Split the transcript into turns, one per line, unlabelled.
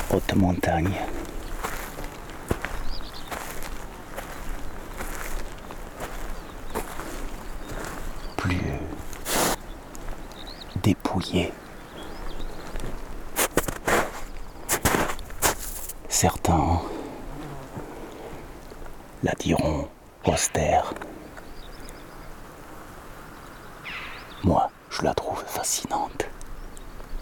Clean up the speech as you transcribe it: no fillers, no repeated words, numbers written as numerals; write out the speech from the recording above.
haute montagne. Plus dépouillée. Certains la diront austère. Moi, je la trouve fascinante.